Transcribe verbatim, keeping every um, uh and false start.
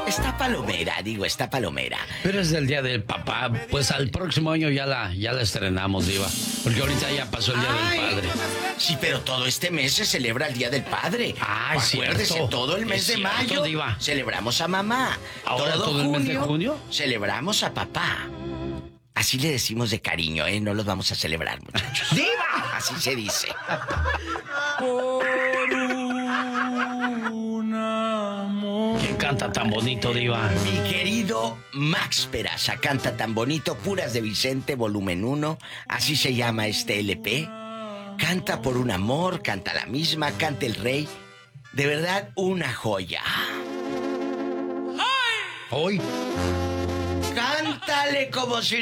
Está palomera, digo, está palomera. Pero es del Día del Papá. Pues al próximo año ya la, ya la estrenamos, Diva. Porque ahorita ya pasó el Día Ay, del Padre. Sí, pero todo este mes se celebra el Día del Padre. Ay, acuérdese, cierto. todo el mes Es de cierto, mayo Diva. celebramos a mamá. Ahora todo el mes de junio celebramos a papá. Así le decimos de cariño, ¿eh? No los vamos a celebrar, muchachos. ¡Diva! Así se dice. Por un amor. ¿Quién canta tan bonito, Diva? Mi querido Max Peraza canta tan bonito, Puras de Vicente, volumen uno. Así se llama este L P. Canta por un amor, canta la misma, canta el rey. De verdad, una joya. Hoy. Cántale como si